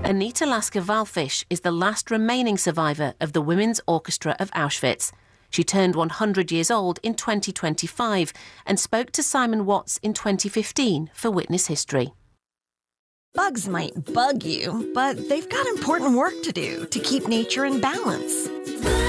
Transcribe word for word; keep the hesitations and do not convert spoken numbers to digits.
Anita Lasker-Wallfisch is the last remaining survivor of the Women's Orchestra of Auschwitz. She turned one hundred years old in twenty twenty-five and spoke to Simon Watts in twenty fifteen for Witness History. Bugs might bug you, but they've got important work to do to keep nature in balance.